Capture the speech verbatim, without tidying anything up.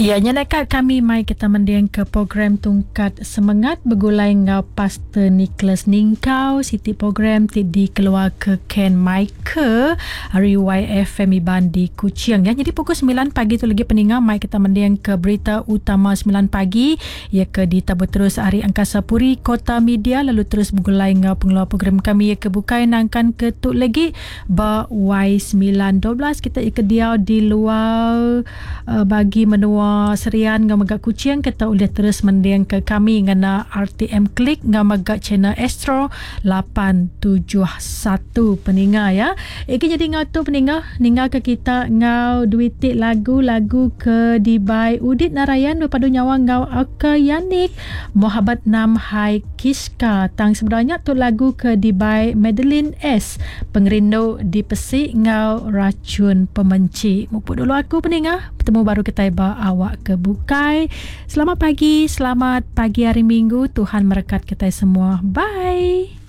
Ya, nyenakat kami mai kita mendiang ke program Tungkat Semangat bergulai ngau Pastor Nicholas Ningkau Siti program ti dikeluar ke Ken Michael hari Y F M Iban di Kuching ya. Jadi pukul sembilan pagi tu lagi peningat mai kita mendiang ke berita utama sembilan pagi ya ke ditabur terus Hari Angkasa Puri Kota Media lalu terus bergulai ngau pengeluar program kami ya ke bukai nangkan ke tu lagi ba Y sembilan dua belas kita ikut dia di luar uh, bagi menua serian ngam agak Kuching kita boleh terus mendiang ke kami ngana R T M Klik ngam agak channel Astro lapan tujuh satu peninga ya. Iki jadi ngau tu peninga ninga ke kita ngau duitik lagu-lagu ke Dibai Udit Narayan berpadu nyawa ngau ke Yanik Mohabat Nam Hai Kiska tang sebenarnya tu lagu ke Dibai Madeline S Pengerindu di Pesik ngau Racun Pemenci. Mupu dulu aku peninga bertemu baru kita iba awak ke bukai. Selamat pagi, selamat pagi hari Minggu. Tuhan berkat kita semua. Bye.